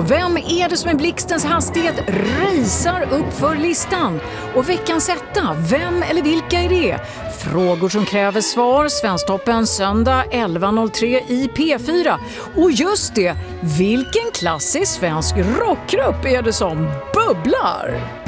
Och vem är det som med blixtens hastighet racear upp för listan? Och veckans etta, vem eller vilka är det? Frågor som kräver svar, Svensktoppen söndag 11.03 i P4. Och just det, vilken klassisk svensk rockgrupp är det som bubblar?